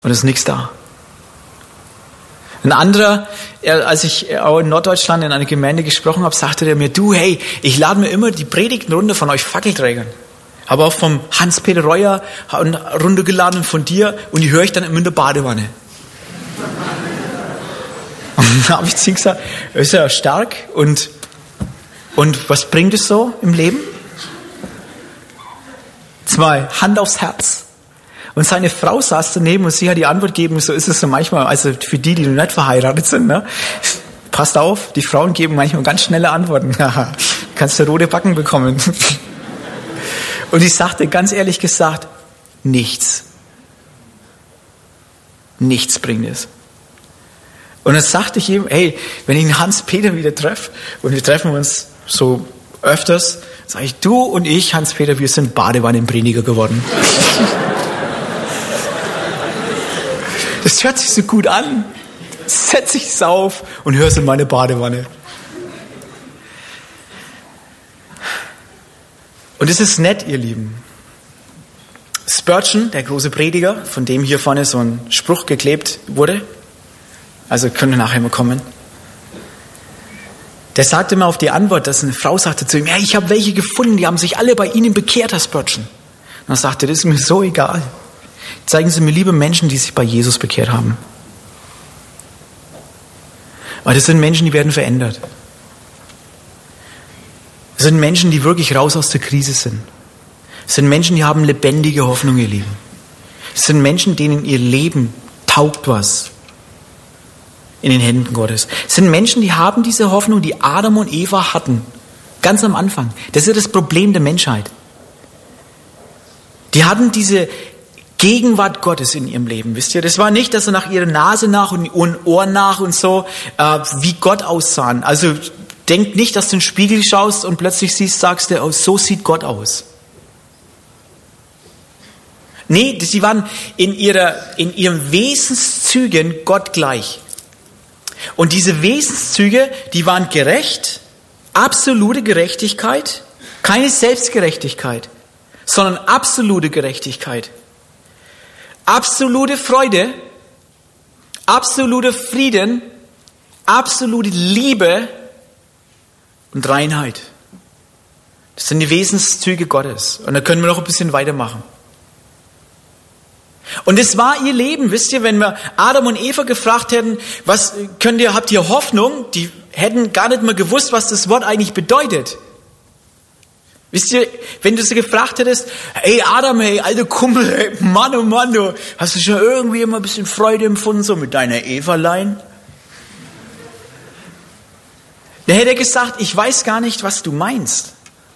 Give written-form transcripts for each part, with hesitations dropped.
Und es ist nichts da. Ein anderer, als ich auch in Norddeutschland in einer Gemeinde gesprochen habe, sagte der mir, du, hey, ich lade mir immer die Predigten runter von euch Fackelträgern. Aber auch vom Hans-Peter Reuer runtergeladen und von dir und die höre ich dann immer in der Badewanne. Und dann habe ich zu ihm gesagt, ist ja stark und was bringt es so im Leben? 2, Hand aufs Herz. Und seine Frau saß daneben und sie hat die Antwort gegeben, so ist es so manchmal, also für die noch nicht verheiratet sind, ne? Passt auf, die Frauen geben manchmal ganz schnelle Antworten. Kannst du rote Backen bekommen. Und ich sagte, ganz ehrlich gesagt, nichts. Nichts bringt es. Und dann sagte ich ihm, hey, wenn ich den Hans-Peter wieder treffe, und wir treffen uns so öfters, sage ich, du und ich, Hans-Peter, wir sind Badewannenprediger geworden. Das hört sich so gut an. Setz ich's auf und hör's in meine Badewanne. Und es ist nett, ihr Lieben. Spurgeon, der große Prediger, von dem hier vorne so ein Spruch geklebt wurde, also können wir nachher mal kommen, der sagte mal auf die Antwort, dass eine Frau sagte zu ihm, ja, ich habe welche gefunden, die haben sich alle bei Ihnen bekehrt, Herr Spurgeon. Und dann sagte er, das ist mir so egal. Zeigen Sie mir lieber Menschen, die sich bei Jesus bekehrt haben. Weil das sind Menschen, die werden verändert. Das sind Menschen, die wirklich raus aus der Krise sind. Das sind Menschen, die haben lebendige Hoffnung, ihr Lieben. Das sind Menschen, denen ihr Leben taugt was in den Händen Gottes. Das sind Menschen, die haben diese Hoffnung, die Adam und Eva hatten. Ganz am Anfang. Das ist ja das Problem der Menschheit. Die hatten diese Gegenwart Gottes in ihrem Leben, wisst ihr? Das war nicht, dass sie nach ihrer Nase nach und ihren Ohren nach und so, wie Gott aussahen. Also denk nicht, dass du in den Spiegel schaust und plötzlich sagst du, oh, so sieht Gott aus. Nee, sie waren in ihren Wesenszügen Gott gleich. Und diese Wesenszüge, die waren gerecht, absolute Gerechtigkeit, keine Selbstgerechtigkeit, sondern absolute Gerechtigkeit. Absolute Freude, absoluter Frieden, absolute Liebe und Reinheit. Das sind die Wesenszüge Gottes. Und da können wir noch ein bisschen weitermachen. Und es war ihr Leben, wisst ihr, wenn wir Adam und Eva gefragt hätten, habt ihr Hoffnung? Die hätten gar nicht mal gewusst, was das Wort eigentlich bedeutet. Wisst ihr, wenn du sie gefragt hättest, hey Adam, hey alter Kumpel, hey, Mann, oh Mann, du, hast du schon irgendwie immer ein bisschen Freude empfunden, so mit deiner Everlein? Dann hätte er gesagt, ich weiß gar nicht, was du meinst.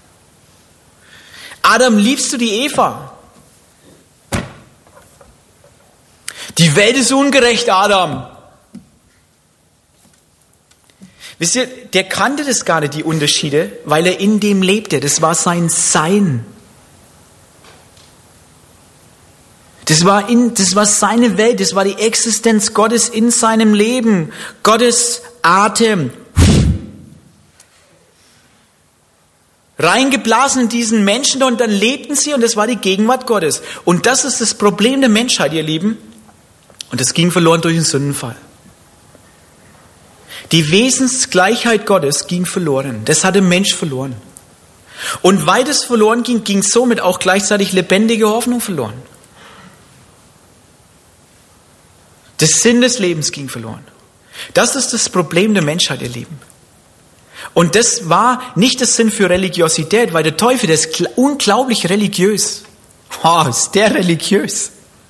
Adam, liebst du die Eva? Die Welt ist ungerecht, Adam. Wisst ihr, der kannte das gar nicht, die Unterschiede, weil er in dem lebte. Das war sein Sein. Das war seine Welt, das war die Existenz Gottes in seinem Leben. Gottes Atem. Reingeblasen in diesen Menschen und dann lebten sie und das war die Gegenwart Gottes. Und das ist das Problem der Menschheit, ihr Lieben. Und das ging verloren durch den Sündenfall. Die Wesensgleichheit Gottes ging verloren. Das hat der Mensch verloren. Und weil das verloren ging, ging somit auch gleichzeitig lebendige Hoffnung verloren. Der Sinn des Lebens ging verloren. Das ist das Problem der Menschheit, ihr Lieben. Und das war nicht der Sinn für Religiosität, weil der Teufel, der ist unglaublich religiös. Oh, ist der religiös.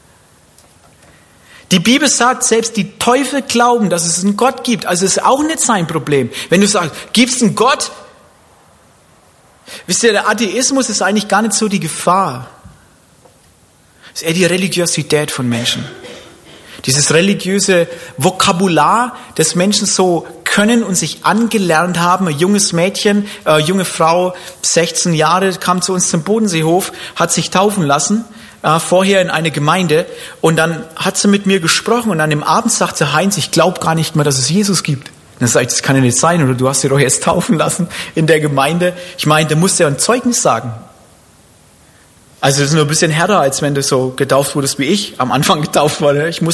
Die Bibel sagt, selbst die Teufel glauben, dass es einen Gott gibt. Also ist auch nicht sein Problem. Wenn du sagst, gibt es einen Gott? Wisst ihr, der Atheismus ist eigentlich gar nicht so die Gefahr. Es ist eher die Religiosität von Menschen. Dieses religiöse Vokabular, das Menschen so können und sich angelernt haben. Ein junges Mädchen, junge Frau, 16 Jahre, kam zu uns zum Bodenseehof, hat sich taufen lassen. Vorher in eine Gemeinde und dann hat sie mit mir gesprochen und an dem Abend sagt sie, Heinz, ich glaube gar nicht mehr, dass es Jesus gibt. Und dann sage ich, das kann ja nicht sein, oder du hast dich doch erst taufen lassen in der Gemeinde. Ich meine, da musst du ja ein Zeugnis sagen. Also das ist nur ein bisschen härter, als wenn du so getauft wurdest wie ich am Anfang getauft wurde. Ich